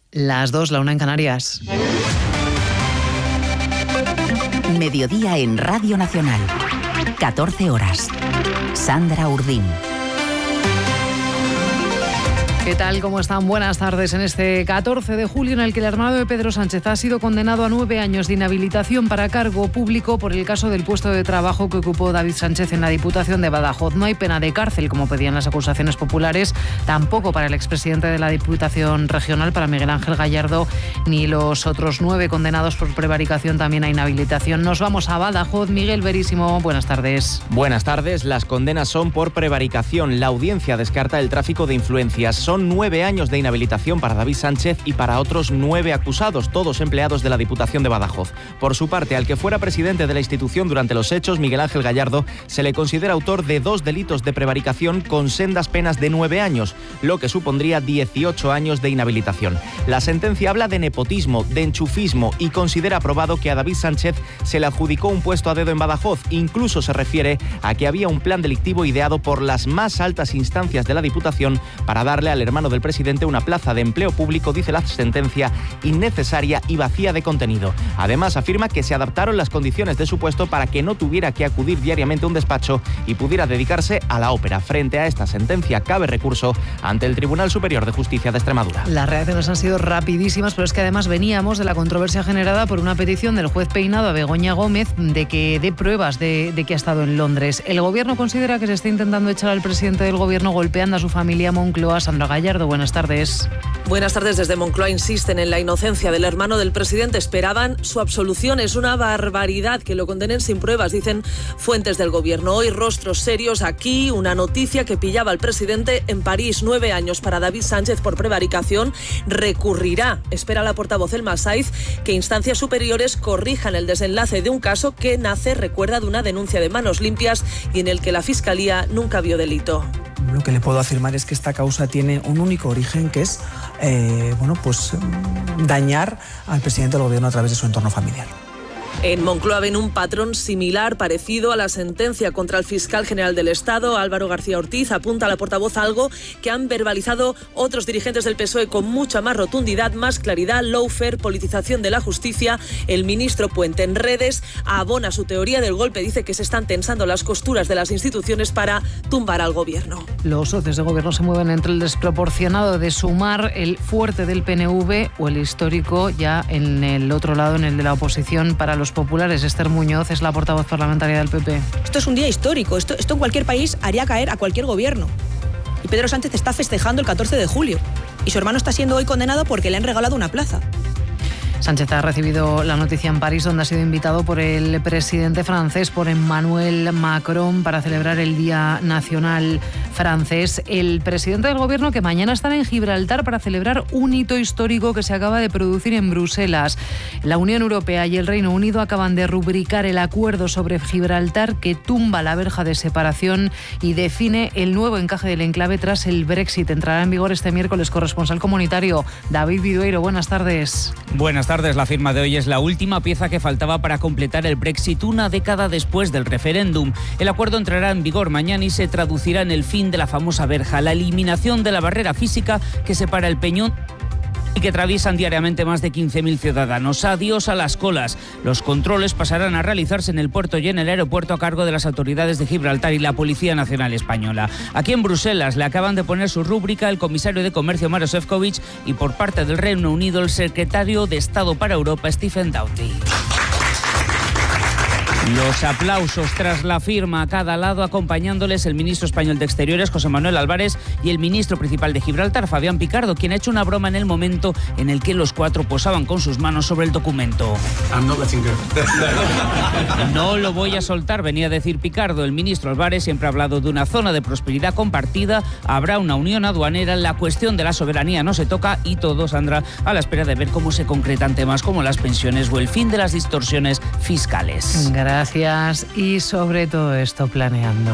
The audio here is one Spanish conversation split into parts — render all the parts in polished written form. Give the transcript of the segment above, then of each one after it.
Las 2, la 1 en Canarias. Mediodía en Radio Nacional. 14 horas. Sandra Urdín. ¿Qué tal? ¿Cómo están? Buenas tardes. En este 14 de julio en el que el hermano de Pedro Sánchez ha sido condenado a 9 años de inhabilitación para cargo público por el caso del puesto de trabajo que ocupó David Sánchez en la Diputación de Badajoz. No hay pena de cárcel, como pedían las acusaciones populares, tampoco para el expresidente de la Diputación Regional, para Miguel Ángel Gallardo, ni los otros 9 condenados por prevaricación también a inhabilitación. Nos vamos a Badajoz. Miguel Verísimo, buenas tardes. Buenas tardes. Las condenas son por prevaricación. La audiencia descarta el tráfico de influencias. Son 9 años de inhabilitación para David Sánchez y para otros 9 acusados, todos empleados de la Diputación de Badajoz. Por su parte, al que fuera presidente de la institución durante los hechos, Miguel Ángel Gallardo, se le considera autor de 2 delitos de prevaricación con sendas penas de 9 años, lo que supondría 18 años de inhabilitación. La sentencia habla de nepotismo, de enchufismo y considera probado que a David Sánchez se le adjudicó un puesto a dedo en Badajoz. Incluso se refiere a que había un plan delictivo ideado por las más altas instancias de la Diputación para darle al hermano del presidente una plaza de empleo público, dice la sentencia, innecesaria y vacía de contenido. Además, afirma que se adaptaron las condiciones de su puesto para que no tuviera que acudir diariamente a un despacho y pudiera dedicarse a la ópera. Frente a esta sentencia, cabe recurso ante el Tribunal Superior de Justicia de Extremadura. Las reacciones han sido rapidísimas, pero es que además veníamos de la controversia generada por una petición del juez Peinado a Begoña Gómez de que dé pruebas de que ha estado en Londres. El Gobierno considera que se está intentando echar al presidente del Gobierno golpeando a su familia. Moncloa, Sandra Gallardo, buenas tardes. Buenas tardes. Desde Moncloa insisten en la inocencia del hermano del presidente. Esperaban su absolución. Es una barbaridad que lo condenen sin pruebas, dicen fuentes del Gobierno. Hoy rostros serios aquí. Una noticia que pillaba al presidente en París. 9 años para David Sánchez por prevaricación. Recurrirá, espera la portavoz Elma Saiz, que instancias superiores corrijan el desenlace de un caso que nace, recuerda, de una denuncia de manos limpias y en el que la Fiscalía nunca vio delito. Lo que le puedo afirmar es que esta causa tiene un único origen, que es dañar al presidente del Gobierno a través de su entorno familiar. En Moncloa ven un patrón similar, parecido a la sentencia contra el fiscal general del Estado, Álvaro García Ortiz. Apunta a la portavoz algo que han verbalizado otros dirigentes del PSOE con mucha más rotundidad, más claridad. Lawfare, politización de la justicia. El ministro Puente en redes abona su teoría del golpe. Dice que se están tensando las costuras de las instituciones para tumbar al Gobierno. Los socios de Gobierno se mueven entre el desproporcionado de Sumar, el fuerte del PNV o el histórico ya en el otro lado, en el de la oposición para los populares. Esther Muñoz es la portavoz parlamentaria del PP. Esto es un día histórico. Esto en cualquier país haría caer a cualquier gobierno. Y Pedro Sánchez está festejando el 14 de julio. Y su hermano está siendo hoy condenado porque le han regalado una plaza. Sánchez ha recibido la noticia en París, donde ha sido invitado por el presidente francés, por Emmanuel Macron, para celebrar el Día Nacional francés. El presidente del Gobierno, que mañana estará en Gibraltar para celebrar un hito histórico que se acaba de producir en Bruselas. La Unión Europea y el Reino Unido acaban de rubricar el acuerdo sobre Gibraltar que tumba la verja de separación y define el nuevo encaje del enclave tras el Brexit. Entrará en vigor este miércoles. Corresponsal comunitario David Vidueiro, buenas tardes. Buenas tardes. La firma de hoy es la última pieza que faltaba para completar el Brexit una década después del referéndum. El acuerdo entrará en vigor mañana y se traducirá en el fin de la famosa verja, la eliminación de la barrera física que separa el peñón y que atraviesan diariamente más de 15.000 ciudadanos. Adiós a las colas. Los controles pasarán a realizarse en el puerto y en el aeropuerto a cargo de las autoridades de Gibraltar y la Policía Nacional Española. Aquí en Bruselas le acaban de poner su rúbrica el comisario de Comercio Maroš Šefčovič y por parte del Reino Unido el secretario de Estado para Europa Stephen Doughty. Los aplausos tras la firma a cada lado, acompañándoles el ministro español de Exteriores, José Manuel Álvarez, y el ministro principal de Gibraltar, Fabián Picardo, quien ha hecho una broma en el momento en el que los cuatro posaban con sus manos sobre el documento. No lo voy a soltar, venía a decir Picardo. El ministro Álvarez siempre ha hablado de una zona de prosperidad compartida, habrá una unión aduanera, la cuestión de la soberanía no se toca y todo, Sandra, a la espera de ver cómo se concretan temas como las pensiones o el fin de las distorsiones fiscales. Gracias. Y sobre todo esto planeando.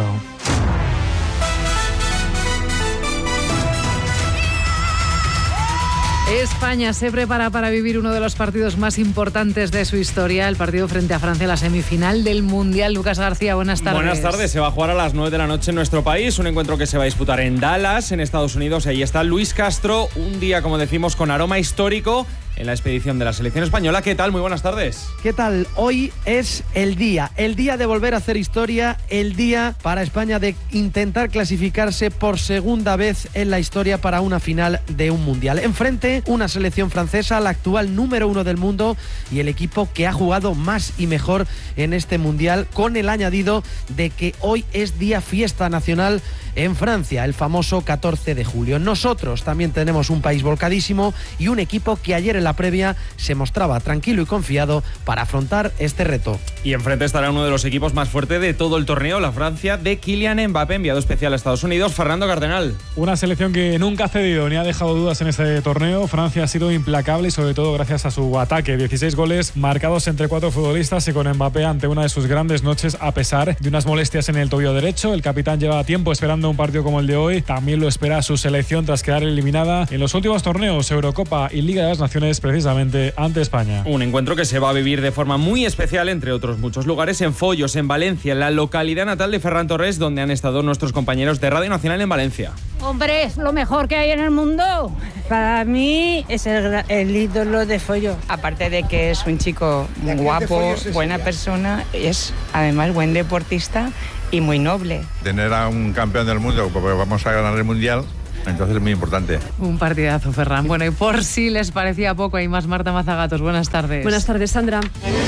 España se prepara para vivir uno de los partidos más importantes de su historia, el partido frente a Francia, la semifinal del Mundial. Lucas García, buenas tardes. Buenas tardes, se va a jugar a las 9 de la noche en nuestro país, un encuentro que se va a disputar en Dallas, en Estados Unidos. Ahí está Luis Castro, un día, como decimos, con aroma histórico en la expedición de la selección española. ¿Qué tal? Muy buenas tardes. ¿Qué tal? Hoy es el día de volver a hacer historia, el día para España de intentar clasificarse por segunda vez en la historia para una final de un Mundial. Enfrente, una selección francesa, la actual número 1 del mundo y el equipo que ha jugado más y mejor en este Mundial, con el añadido de que hoy es día fiesta nacional en Francia, el famoso 14 de julio. Nosotros también tenemos un país volcadísimo y un equipo que ayer en la previa se mostraba tranquilo y confiado para afrontar este reto. Y enfrente estará uno de los equipos más fuertes de todo el torneo, la Francia de Kylian Mbappé, enviado especial a Estados Unidos. Fernando Cardenal. Una selección que nunca ha cedido ni ha dejado dudas en este torneo. Francia ha sido implacable y sobre todo gracias a su ataque. 16 goles marcados entre 4 futbolistas y con Mbappé ante una de sus grandes noches a pesar de unas molestias en el tobillo derecho. El capitán lleva tiempo esperando un partido como el de hoy. También lo espera su selección tras quedar eliminada en los últimos torneos, Eurocopa y Liga de las Naciones, precisamente ante España. Un encuentro que se va a vivir de forma muy especial, entre otros muchos lugares, en Follos, en Valencia, en la localidad natal de Ferran Torres, donde han estado nuestros compañeros de Radio Nacional en Valencia. Hombre, es lo mejor que hay en el mundo. Para mí es el ídolo de Follo. Aparte de que es un chico guapo, buena persona, es además buen deportista y muy noble. Tener a un campeón del mundo, porque vamos a ganar el Mundial, entonces es muy importante. Un partidazo, Ferran. Bueno, y por si les parecía poco, hay más. Marta Mazagatos, buenas tardes. Buenas tardes, Sandra.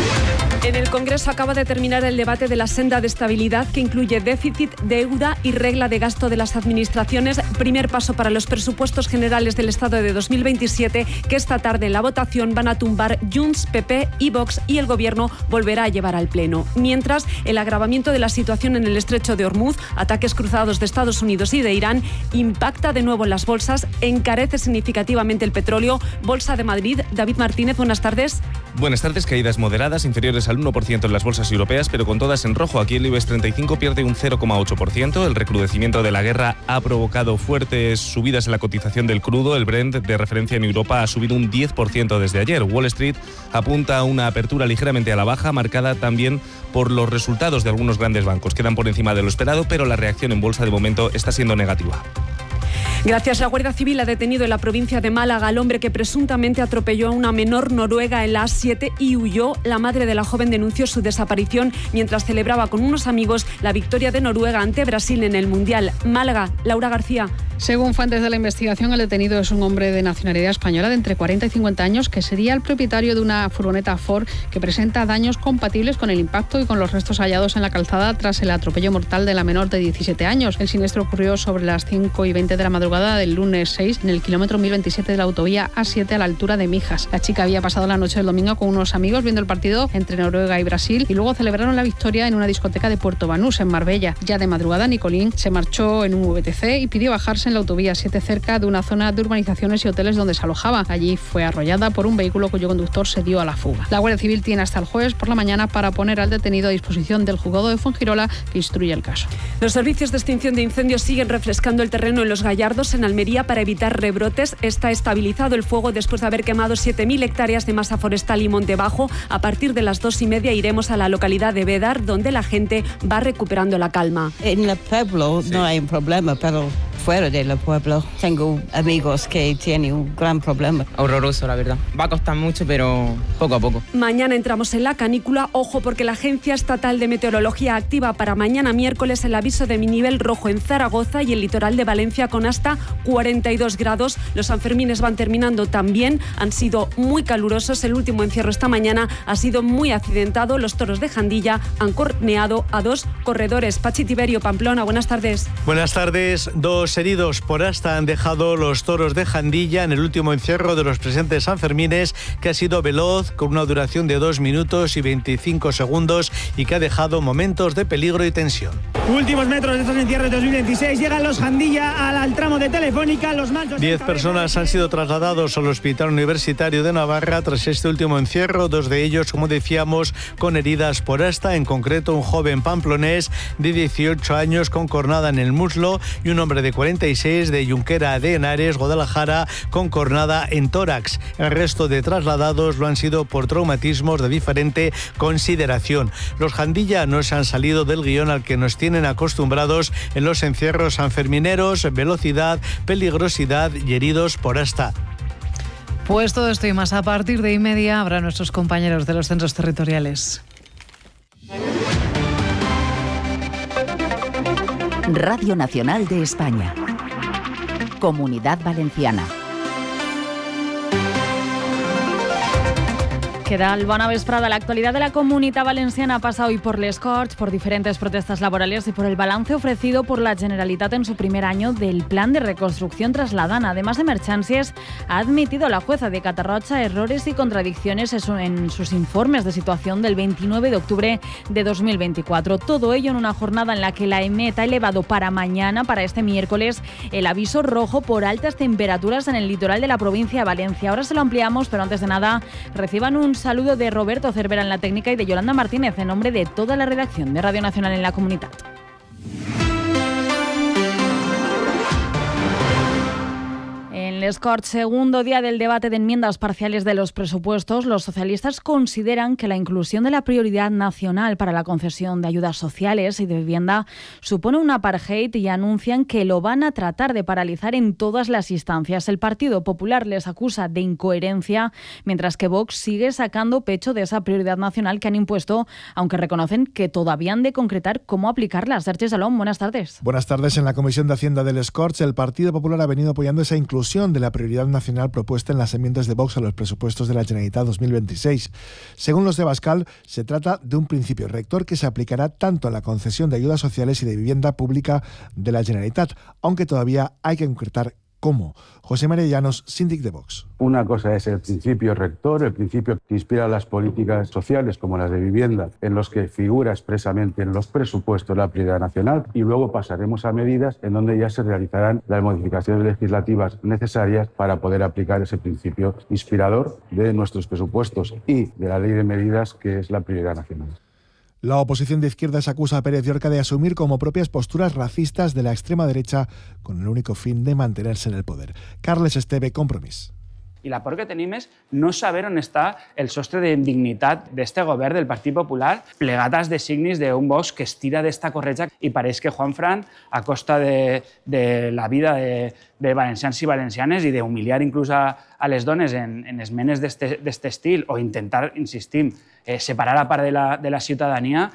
En el Congreso acaba de terminar el debate de la senda de estabilidad que incluye déficit, deuda y regla de gasto de las administraciones. Primer paso para los presupuestos generales del Estado de 2027 que esta tarde en la votación van a tumbar Junts, PP y Vox y el Gobierno volverá a llevar al Pleno. Mientras, el agravamiento de la situación en el estrecho de Hormuz, ataques cruzados de Estados Unidos y de Irán, impacta de nuevo en las bolsas, encarece significativamente el petróleo. Bolsa de Madrid, David Martínez, buenas tardes. Buenas tardes, caídas moderadas inferiores al 1% en las bolsas europeas, pero con todas en rojo. Aquí el IBEX 35 pierde un 0,8%. El recrudecimiento de la guerra ha provocado fuertes subidas en la cotización del crudo. El Brent, de referencia en Europa, ha subido un 10% desde ayer. Wall Street apunta a una apertura ligeramente a la baja, marcada también por los resultados de algunos grandes bancos. Quedan por encima de lo esperado, pero la reacción en bolsa de momento está siendo negativa. Gracias. La Guardia Civil ha detenido en la provincia de Málaga al hombre que presuntamente atropelló a una menor noruega en la A7 y huyó. La madre de la joven denunció su desaparición mientras celebraba con unos amigos la victoria de Noruega ante Brasil en el Mundial. Málaga, Laura García. Según fuentes de la investigación, el detenido es un hombre de nacionalidad española de entre 40 y 50 años que sería el propietario de una furgoneta Ford que presenta daños compatibles con el impacto y con los restos hallados en la calzada tras el atropello mortal de la menor de 17 años. El siniestro ocurrió sobre las 5:20 de la madrugada del lunes 6 en el kilómetro 1027 de la autovía A7 a la altura de Mijas. La chica había pasado la noche del domingo con unos amigos viendo el partido entre Noruega y Brasil y luego celebraron la victoria en una discoteca de Puerto Banús, en Marbella. Ya de madrugada, Nicolín se marchó en un VTC y pidió bajarse en la autovía 7 cerca de una zona de urbanizaciones y hoteles donde se alojaba. Allí fue arrollada por un vehículo cuyo conductor se dio a la fuga. La Guardia Civil tiene hasta el jueves por la mañana para poner al detenido a disposición del juzgado de Fuengirola que instruye el caso. Los servicios de extinción de incendios siguen refrescando el terreno en Los Gallardos, en Almería, para evitar rebrotes. Está estabilizado el fuego después de haber quemado 7.000 hectáreas de masa forestal y monte bajo. A partir de las 2:30 iremos a la localidad de Bédar, donde la gente va recuperando la calma. En el pueblo no hay un problema, pero fuera del pueblo tengo amigos que tienen un gran problema. Horroroso, la verdad. Va a costar mucho, pero poco a poco. Mañana entramos en la canícula. Ojo, porque la Agencia Estatal de Meteorología activa para mañana miércoles el aviso de nivel rojo en Zaragoza y el litoral de Valencia con hasta 42 grados. Los Sanfermines van terminando también. Han sido muy calurosos. El último encierro esta mañana ha sido muy accidentado. Los toros de Jandilla han corneado a 2 corredores. Pachi Tiberio, Pamplona, buenas tardes. Buenas tardes. 2 heridos por asta han dejado los toros de Jandilla en el último encierro de los presentes Sanfermines, que ha sido veloz, con una duración de 2 minutos y 25 segundos y que ha dejado momentos de peligro y tensión. Últimos metros de estos encierros de 2026. Llegan los Jandilla al tramo de Telefónica. Los machos 10 personas han sido trasladados al Hospital Universitario de Navarra tras este último encierro, 2 de ellos, como decíamos, con heridas por asta, en concreto un joven pamplonés de 18 años con cornada en el muslo y un hombre de 46 de Junquera de Henares, Guadalajara, con cornada en tórax. El resto de trasladados lo han sido por traumatismos de diferente consideración. Los Jandilla no se han salido del guión al que nos tienen acostumbrados en los encierros sanfermineros: velocidad, peligrosidad y heridos por asta. Pues todo esto y más a partir de 1:30 habrá nuestros compañeros de los centros territoriales. Radio Nacional de España. Comunidad Valenciana. Què tal? Bona vesprada. La actualidad de la Comunidad Valenciana pasa hoy por les Corts, por diferentes protestas laborales y por el balance ofrecido por la Generalitat en su primer año del plan de reconstrucción tras la DANA. Además de emergencias, ha admitido la jueza de Catarroja errores y contradicciones en sus informes de situación del 29 de octubre de 2024. Todo ello en una jornada en la que la EMET ha elevado para mañana, para este miércoles, el aviso rojo por altas temperaturas en el litoral de la provincia de Valencia. Ahora se lo ampliamos, pero antes de nada, reciban un saludo de Roberto Cervera en la técnica y de Yolanda Martínez en nombre de toda la redacción de Radio Nacional en la Comunidad. En les Corts, segundo día del debate de enmiendas parciales de los presupuestos, los socialistas consideran que la inclusión de la prioridad nacional para la concesión de ayudas sociales y de vivienda supone un apartheid y anuncian que lo van a tratar de paralizar en todas las instancias. El Partido Popular les acusa de incoherencia, mientras que Vox sigue sacando pecho de esa prioridad nacional que han impuesto, aunque reconocen que todavía han de concretar cómo aplicarla. Sergi Salón, buenas tardes. Buenas tardes. En la Comisión de Hacienda de les Corts, el Partido Popular ha venido apoyando esa inclusión de la prioridad nacional propuesta en las enmiendas de Vox a los presupuestos de la Generalitat 2026. Según los de Abascal, se trata de un principio rector que se aplicará tanto a la concesión de ayudas sociales y de vivienda pública de la Generalitat, aunque todavía hay que concretar cómo. José María Llanos, síndic de Vox. Una cosa es el principio rector, el principio que inspira las políticas sociales como las de vivienda, en los que figura expresamente en los presupuestos la prioridad nacional, y luego pasaremos a medidas en donde ya se realizarán las modificaciones legislativas necesarias para poder aplicar ese principio inspirador de nuestros presupuestos y de la ley de medidas, que es la prioridad nacional. La oposición de izquierdas acusa a Pérez Llorca de asumir como propias posturas racistas de la extrema derecha con el único fin de mantenerse en el poder. Carles Esteve, Compromís. I la por que tenim és no saber on està el sostre d'indignitat d'este govern del Partit Popular, plegat als designis d'un Vox que es tira d'esta corretja i pareix que Juanfran, a costa de la vida de valencians i valencianes i d'humiliar inclús a les dones en esmenes d'este estil o intentar, insistim, separar a part de la ciutadania,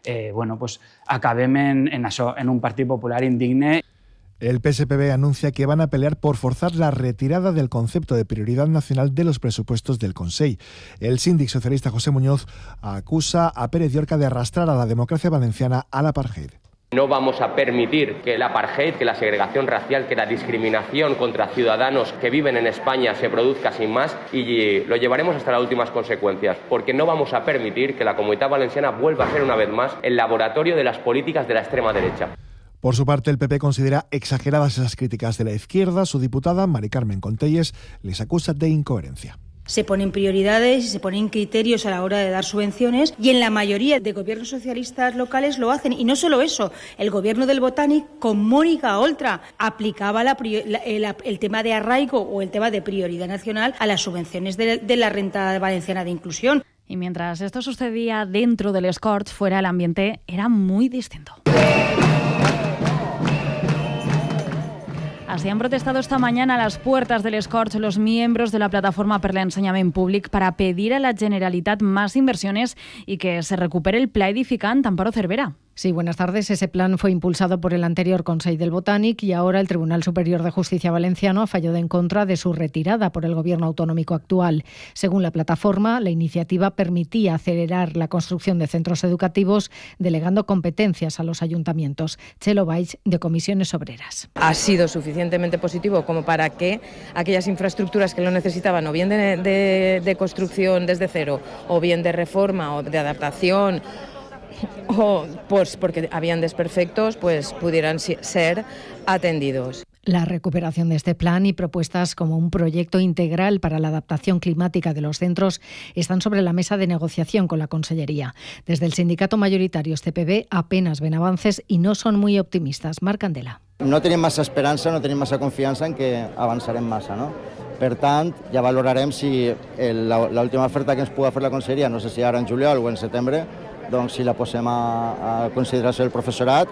acabem en això, en un Partit Popular indigne. El PSPB anuncia que van a pelear por forzar la retirada del concepto de prioridad nacional de los presupuestos del Consell. El síndic socialista José Muñoz acusa a Pérez Llorca de arrastrar a la democracia valenciana al apartheid. No vamos a permitir que el apartheid, que la segregación racial, que la discriminación contra ciudadanos que viven en España se produzca sin más, y lo llevaremos hasta las últimas consecuencias, porque no vamos a permitir que la Comunidad Valenciana vuelva a ser una vez más el laboratorio de las políticas de la extrema derecha. Por su parte, el PP considera exageradas esas críticas de la izquierda. Su diputada, Mari Carmen Contelles, les acusa de incoherencia. Se ponen prioridades y se ponen criterios a la hora de dar subvenciones, y en la mayoría de gobiernos socialistas locales lo hacen. Y no solo eso, el gobierno del Botànic, con Mónica Oltra, aplicaba el tema de arraigo o el tema de prioridad nacional a las subvenciones de la renta valenciana de inclusión. Y mientras esto sucedía dentro del les Corts, fuera el ambiente era muy distinto. Así han protestado esta mañana a las puertas del les Corts los miembros de la Plataforma per l'Ensenyament Públic para pedir a la Generalitat más inversiones y que se recupere el Pla Edificant. Amparo Cervera. Sí, buenas tardes. Ese plan fue impulsado por el anterior Consell del Botànic y ahora el Tribunal Superior de Justicia valenciano ha fallado en contra de su retirada por el gobierno autonómico actual. Según la plataforma, la iniciativa permitía acelerar la construcción de centros educativos delegando competencias a los ayuntamientos. Chelo Baix, de Comisiones Obreras. Ha sido suficientemente positivo como para que aquellas infraestructuras que lo necesitaban, o bien de construcción desde cero, o bien de reforma o de adaptación, o pues porque habían desperfectos, pues pudieran ser atendidos. La recuperación de este plan y propuestas como un proyecto integral para la adaptación climática de los centros están sobre la mesa de negociación con la Consellería. Desde el sindicato mayoritario CPB apenas ven avances y no son muy optimistas. Marc Candela. No tenim massa esperança, no tenim massa confiança en que avançarem massa, no? Per tant, ja valorarem si l'última oferta que ens pugui fer la Conselleria, no sé si ara en juliol o en setembre, doncs si la posem a consideració del professorat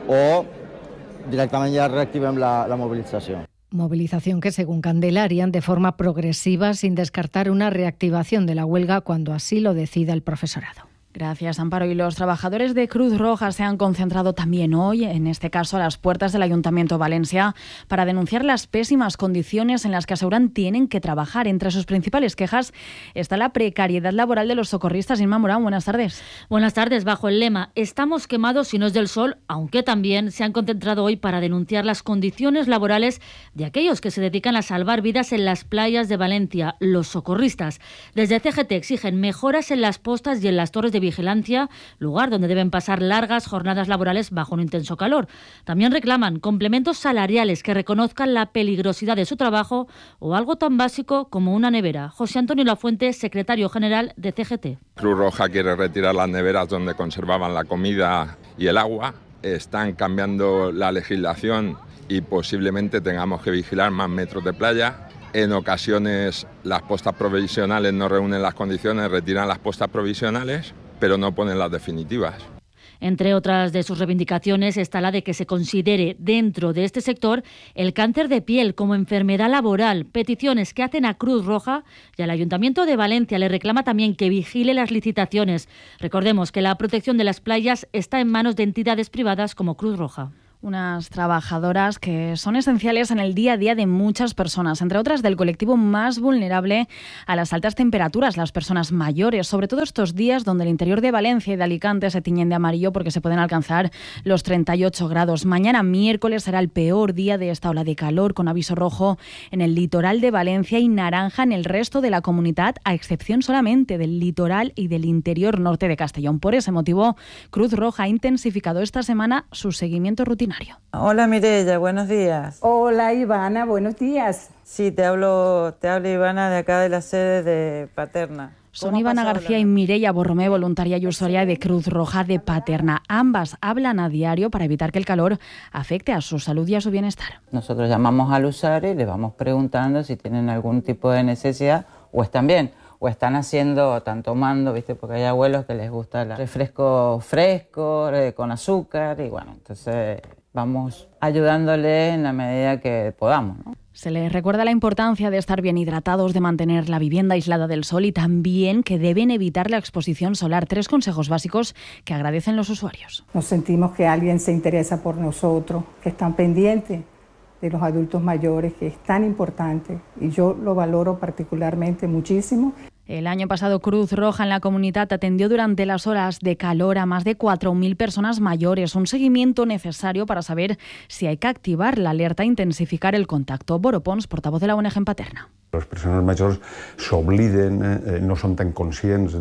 o directamente ya reactivem la movilización. Movilización que, según Candela, harían de forma progresiva sin descartar una reactivación de la huelga cuando así lo decida el profesorado. Gracias, Amparo. Y los trabajadores de Cruz Roja se han concentrado también hoy, en este caso a las puertas del Ayuntamiento de Valencia, para denunciar las pésimas condiciones en las que aseguran tienen que trabajar. Entre sus principales quejas está la precariedad laboral de los socorristas. Inma Morán, buenas tardes. Buenas tardes. Bajo el lema "Estamos quemados si no es del sol", aunque también se han concentrado hoy para denunciar las condiciones laborales de aquellos que se dedican a salvar vidas en las playas de Valencia, los socorristas. Desde CGT exigen mejoras en las postas y en las torres de vigilancia, lugar donde deben pasar largas jornadas laborales bajo un intenso calor. También reclaman complementos salariales que reconozcan la peligrosidad de su trabajo o algo tan básico como una nevera. José Antonio Lafuente, secretario general de CGT. Cruz Roja quiere retirar las neveras donde conservaban la comida y el agua. Están cambiando la legislación y posiblemente tengamos que vigilar más metros de playa. En ocasiones las postas provisionales no reúnen las condiciones, retiran las postas provisionales, pero no ponen las definitivas. Entre otras de sus reivindicaciones está la de que se considere dentro de este sector el cáncer de piel como enfermedad laboral, peticiones que hacen a Cruz Roja, y al Ayuntamiento de Valencia le reclama también que vigile las licitaciones. Recordemos que la protección de las playas está en manos de entidades privadas como Cruz Roja. Unas trabajadoras que son esenciales en el día a día de muchas personas, entre otras del colectivo más vulnerable a las altas temperaturas, las personas mayores, sobre todo estos días donde el interior de Valencia y de Alicante se tiñen de amarillo porque se pueden alcanzar los 38 grados. Mañana miércoles será el peor día de esta ola de calor, con aviso rojo en el litoral de Valencia y naranja en el resto de la comunidad, a excepción solamente del litoral y del interior norte de Castellón. Por ese motivo, Cruz Roja ha intensificado esta semana su seguimiento rutinario. Hola Mireia, buenos días. Hola Ivana, buenos días. Sí, te habla Ivana de acá de la sede de Paterna. Son Ivana García y Mireia Borromé, voluntaria y usuaria de Cruz Roja de Paterna. Ambas hablan a diario para evitar que el calor afecte a su salud y a su bienestar. Nosotros llamamos al usuario y le vamos preguntando si tienen algún tipo de necesidad o están bien. O están tomando, ¿viste? Porque hay abuelos que les gusta el refresco fresco, con azúcar, y bueno, entonces vamos ayudándole en la medida que podamos, ¿no? Se les recuerda la importancia de estar bien hidratados, de mantener la vivienda aislada del sol y también que deben evitar la exposición solar. 3 consejos básicos que agradecen los usuarios. Nos sentimos que alguien se interesa por nosotros, que están pendientes de los adultos mayores, que es tan importante, y yo lo valoro particularmente muchísimo. El año pasado Cruz Roja en la comunidad atendió durante las horas de calor a más de 4.000 personas mayores, un seguimiento necesario para saber si hay que activar la alerta e intensificar el contacto. Boro Pons, portavoz de la ONG en Paterna. Les persones majors s'obliden, no són tan conscients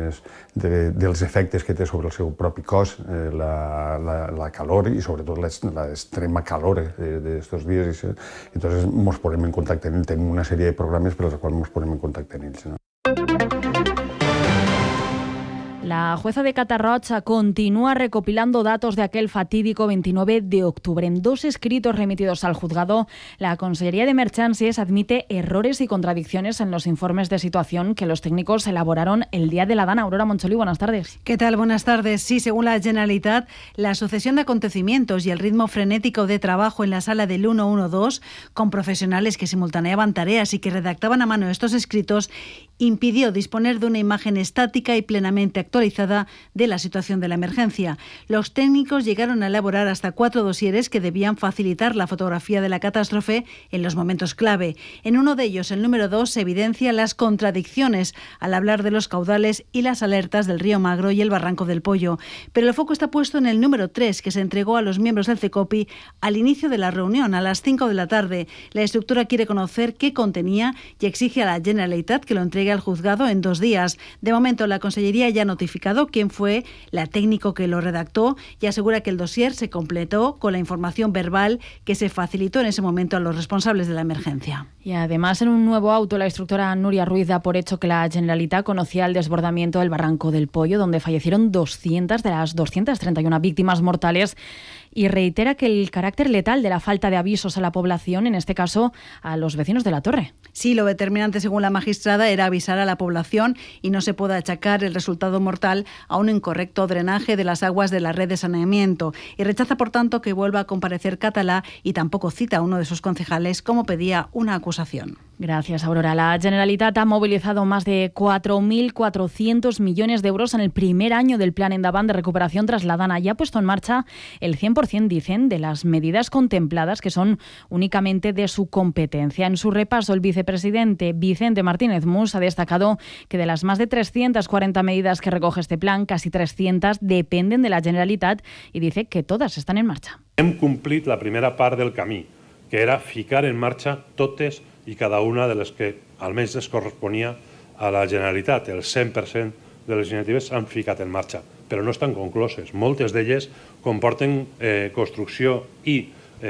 dels efectes que té sobre el seu propi cos la calor i sobretot l'extrema calor d'estos dies. Entonces nos posem en contacte amb ells. Tenim una sèrie de programes per als quals ens posem en contacte amb ells, no? La jueza de Catarroja continúa recopilando datos de aquel fatídico 29 de octubre. En 2 escritos remitidos al juzgado, la Consellería de Emergències admite errores y contradicciones en los informes de situación que los técnicos elaboraron el día de la Dana. Aurora Moncholi, buenas tardes. ¿Qué tal? Buenas tardes. Sí, según la Generalitat, la sucesión de acontecimientos y el ritmo frenético de trabajo en la sala del 112, con profesionales que simultaneaban tareas y que redactaban a mano estos escritos, impidió disponer de una imagen estática y plenamente actualizada de la situación de la emergencia. Los técnicos llegaron a elaborar hasta 4 dosieres que debían facilitar la fotografía de la catástrofe en los momentos clave. En uno de ellos, el número 2, se evidencia las contradicciones al hablar de los caudales y las alertas del río Magro y el barranco del Pollo. Pero el foco está puesto en el número 3, que se entregó a los miembros del CECOPI al inicio de la reunión, a las 5 de la tarde. La estructura quiere conocer qué contenía y exige a la Generalitat que lo entregue llegue al juzgado en 2 días. De momento, la Consellería ya ha notificado quién fue la técnico que lo redactó y asegura que el dossier se completó con la información verbal que se facilitó en ese momento a los responsables de la emergencia. Y además, en un nuevo auto, la instructora Núria Ruiz da por hecho que la Generalitat conocía el desbordamiento del Barranco del Pollo, donde fallecieron 200 de las 231 víctimas mortales, y reitera que el carácter letal de la falta de avisos a la población, en este caso a los vecinos de la torre. Sí, lo determinante, según la magistrada, era avisar a la población y no se puede achacar el resultado mortal a un incorrecto drenaje de las aguas de la red de saneamiento, y rechaza, por tanto, que vuelva a comparecer Català, y tampoco cita a uno de sus concejales como pedía una acusación. Gracias, Aurora. La Generalitat ha movilizado más de 4.400 millones de euros en el primer año del Plan Endavant de recuperación tras la Dana y ha puesto en marcha el 100%, dicen, de las medidas contempladas, que son únicamente de su competencia. En su repaso, el vicepresidente Vicente Martínez Mus ha destacado que de las más de 340 medidas que recoge este plan, casi 300 dependen de la Generalitat, y dice que todas están en marcha. Hem complit la primera part del camí, que era ficar en marxa totes i cada una de les que almenys es corresponia a la Generalitat. El 100% de les iniciatives s'han ficat en marxa, però no estan concloses. Moltes d'elles comporten construcció i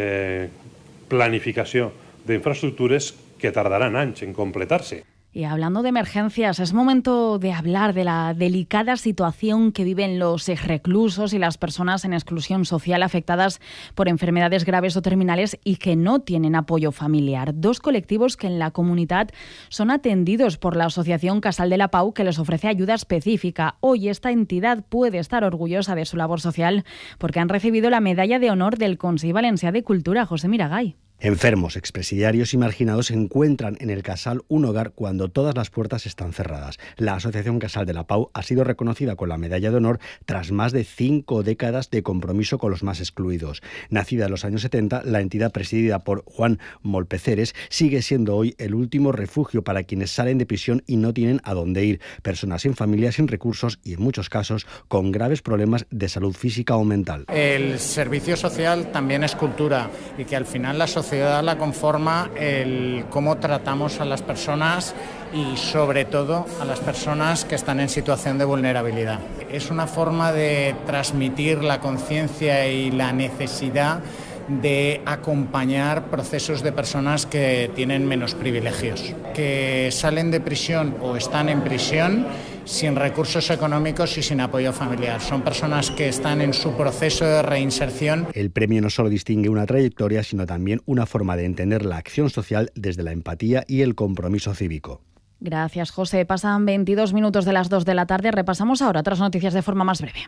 planificació d'infraestructures que tardaran anys en completar-se. Y hablando de emergencias, es momento de hablar de la delicada situación que viven los exreclusos y las personas en exclusión social afectadas por enfermedades graves o terminales y que no tienen apoyo familiar. 2 colectivos que en la comunidad son atendidos por la Asociación Casal de la Pau, que les ofrece ayuda específica. Hoy esta entidad puede estar orgullosa de su labor social porque han recibido la medalla de honor del Consell Valencià de Cultura. José Miragay. Enfermos, expresidiarios y marginados encuentran en el Casal un hogar cuando todas las puertas están cerradas. La Asociación Casal de la Pau ha sido reconocida con la medalla de honor tras más de 5 décadas de compromiso con los más excluidos. Nacida en los años 70, la entidad presidida por Juan Molpeceres sigue siendo hoy el último refugio para quienes salen de prisión y no tienen a dónde ir. Personas sin familia, sin recursos y en muchos casos con graves problemas de salud física o mental. El servicio social también es cultura y que al final la sociedad la conforma el cómo tratamos a las personas y sobre todo a las personas que están en situación de vulnerabilidad. Es una forma de transmitir la conciencia y la necesidad de acompañar procesos de personas que tienen menos privilegios, que salen de prisión o están en prisión sin recursos económicos y sin apoyo familiar. Son personas que están en su proceso de reinserción. El premio no solo distingue una trayectoria, sino también una forma de entender la acción social desde la empatía y el compromiso cívico. Gracias, José. Pasan 22 minutos de las 2 de la tarde. Repasamos ahora otras noticias de forma más breve.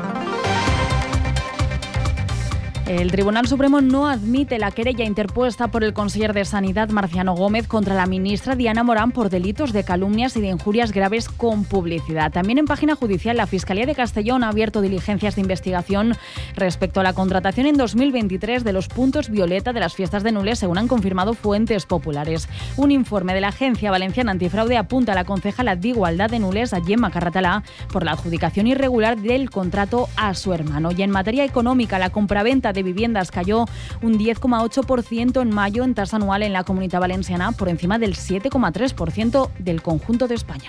El Tribunal Supremo no admite la querella interpuesta por el conseller de Sanidad, Marciano Gómez, contra la ministra Diana Morán por delitos de calumnias y de injurias graves con publicidad. También en página judicial, la Fiscalía de Castellón ha abierto diligencias de investigación respecto a la contratación en 2023 de los puntos violeta de las fiestas de Nules, según han confirmado fuentes populares. Un informe de la Agencia Valenciana Antifraude apunta a la concejala de Igualdad de Nules, a Gemma Carratalà, por la adjudicación irregular del contrato a su hermano. Y en materia económica, la compraventa de viviendas cayó un 10,8% en mayo en tasa anual en la Comunidad Valenciana, por encima del 7,3% del conjunto de España.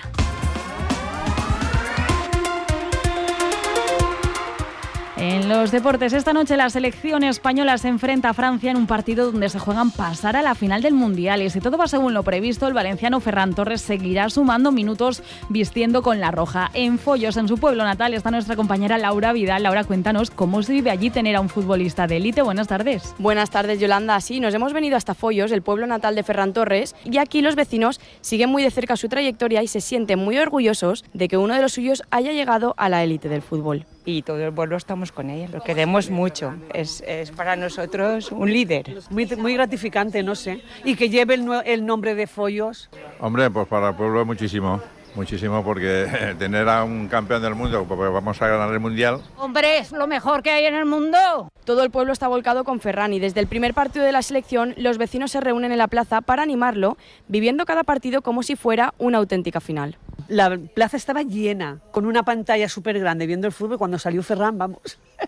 En los deportes, esta noche la selección española se enfrenta a Francia en un partido donde se juegan pasar a la final del Mundial. Y si todo va según lo previsto, el valenciano Ferran Torres seguirá sumando minutos vistiendo con la roja. En Foios, en su pueblo natal, está nuestra compañera Laura Vidal. Laura, cuéntanos cómo se vive allí tener a un futbolista de élite. Buenas tardes. Buenas tardes, Yolanda. Sí, nos hemos venido hasta Foios, el pueblo natal de Ferran Torres, y aquí los vecinos siguen muy de cerca su trayectoria y se sienten muy orgullosos de que uno de los suyos haya llegado a la élite del fútbol. Y todo el pueblo estamos con ella, lo queremos mucho, es para nosotros un líder. Muy gratificante, no sé, y que lleve el nombre de Foios. Hombre, pues para el pueblo muchísimo porque tener a un campeón del mundo, pues vamos a ganar el Mundial. Hombre, es lo mejor que hay en el mundo. Todo el pueblo está volcado con Ferran y desde el primer partido de la selección los vecinos se reúnen en la plaza para animarlo, viviendo cada partido como si fuera una auténtica final. La plaza estaba llena, con una pantalla súper grande viendo el fútbol. Cuando salió Ferran, vamos,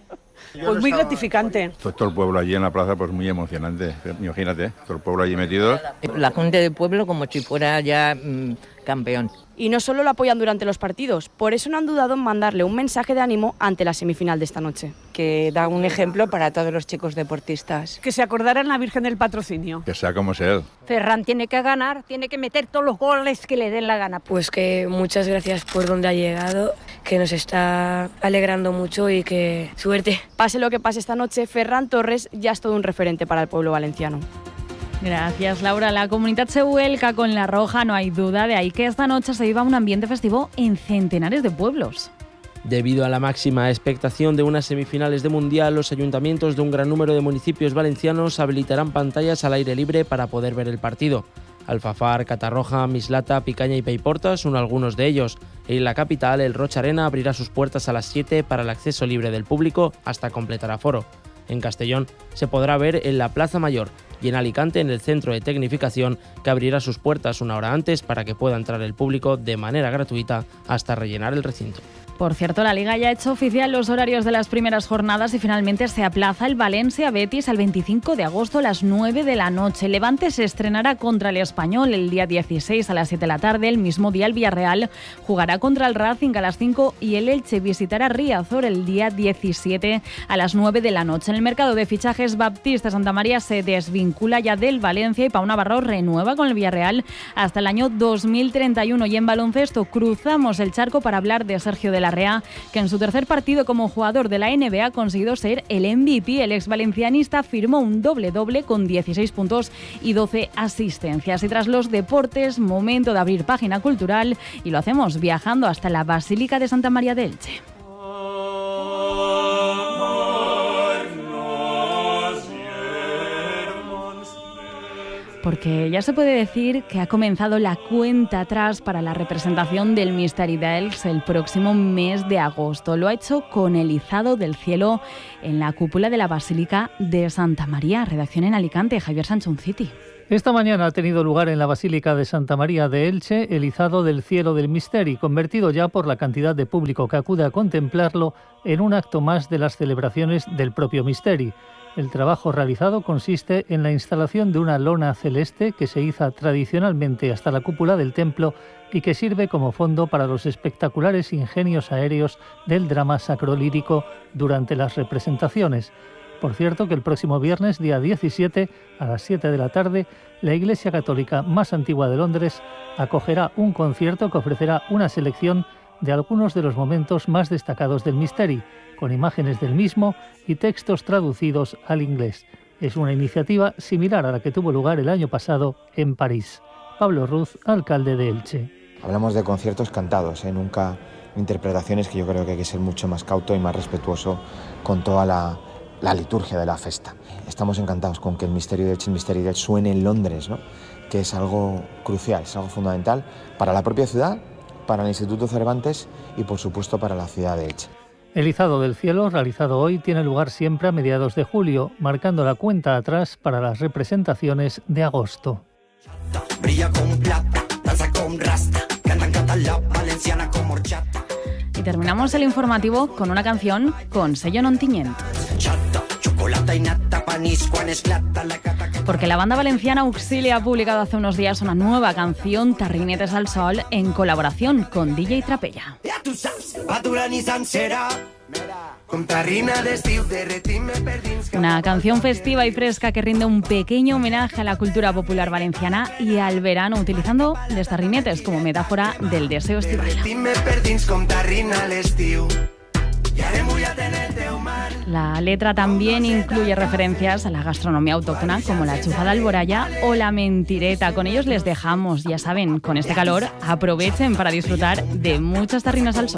Pues muy gratificante. Todo el pueblo allí en la plaza, pues muy emocionante. Imagínate, todo el pueblo allí metido. La gente del pueblo como si fuera ya campeón. Y no solo lo apoyan durante los partidos, por eso no han dudado en mandarle un mensaje de ánimo ante la semifinal de esta noche. Que da un ejemplo para todos los chicos deportistas. Que se acordaran la Virgen del Patrocinio. Que sea como sea él. Ferran tiene que ganar, tiene que meter todos los goles que le den la gana. Pues que muchas gracias por donde ha llegado, que nos está alegrando mucho y que suerte. Pase lo que pase esta noche, Ferran Torres ya es todo un referente para el pueblo valenciano. Gracias, Laura. La comunidad se vuelca con la roja, no hay duda, de ahí que esta noche se viva un ambiente festivo en centenares de pueblos. Debido a la máxima expectación de unas semifinales de Mundial, los ayuntamientos de un gran número de municipios valencianos habilitarán pantallas al aire libre para poder ver el partido. Alfafar, Catarroja, Mislata, Picaña y Paiporta son algunos de ellos. En la capital, el Rocha Arena abrirá sus puertas a las 7 para el acceso libre del público hasta completar aforo. En Castellón se podrá ver en la Plaza Mayor y en Alicante en el Centro de Tecnificación, que abrirá sus puertas una hora antes para que pueda entrar el público de manera gratuita hasta rellenar el recinto. Por cierto, la Liga ya ha hecho oficial los horarios de las primeras jornadas y finalmente se aplaza el Valencia-Betis al 25 de agosto a las 9 de la noche. El Levante se estrenará contra el Español el día 16 a las 7 de la tarde. El mismo día el Villarreal jugará contra el Racing a las 5 y el Elche visitará Riazor el día 17 a las 9 de la noche. En el mercado de fichajes, Baptista Santamaría se desvincula ya del Valencia y Pau Navarro renueva con el Villarreal hasta el año 2031. Y en baloncesto cruzamos el charco para hablar de Sergio de la Rea, que en su tercer partido como jugador de la NBA ha conseguido ser el MVP. El ex valencianista firmó un doble-doble con 16 puntos y 12 asistencias. Y tras los deportes, momento de abrir página cultural y lo hacemos viajando hasta la Basílica de Santa María de Elche. Porque ya se puede decir que ha comenzado la cuenta atrás para la representación del Misteri d'Elx el próximo mes de agosto. Lo ha hecho con el izado del cielo en la cúpula de la Basílica de Santa María. Redacción en Alicante, Javier Sanchonciti. Esta mañana ha tenido lugar en la Basílica de Santa María de Elche el izado del cielo del Misteri, convertido ya por la cantidad de público que acude a contemplarlo en un acto más de las celebraciones del propio Misteri. El trabajo realizado consiste en la instalación de una lona celeste que se iza tradicionalmente hasta la cúpula del templo y que sirve como fondo para los espectaculares ingenios aéreos del drama sacrolírico durante las representaciones. Por cierto que el próximo viernes, día 17, a las 7 de la tarde, la Iglesia Católica más antigua de Londres acogerá un concierto que ofrecerá una selección de algunos de los momentos más destacados del Misteri, con imágenes del mismo y textos traducidos al inglés. Es una iniciativa similar a la que tuvo lugar el año pasado en París. Pablo Ruz, alcalde de Elche. Hablamos de conciertos cantados, nunca interpretaciones, que yo creo que hay que ser mucho más cauto y más respetuoso con toda la liturgia de la festa. Estamos encantados con que el Misteri d'Elx suene en Londres, ¿no? Que es algo crucial, es algo fundamental para la propia ciudad, para el Instituto Cervantes y por supuesto para la ciudad de Elche. El izado del cielo, realizado hoy, tiene lugar siempre a mediados de julio, marcando la cuenta atrás para las representaciones de agosto. Y terminamos el informativo con una canción con sello non-tiñent. Porque la banda valenciana Auxilia ha publicado hace unos días una nueva canción, Tarrinetes al Sol, en colaboración con DJ Trapella. Una canción festiva y fresca que rinde un pequeño homenaje a la cultura popular valenciana y al verano, utilizando los tarrinetes como metáfora del deseo estival. La letra también incluye referencias a la gastronomía autóctona como la chufada alboraya o la mentireta. Con ellos les dejamos, ya saben, con este calor, aprovechen para disfrutar de muchas tarrinas al sol.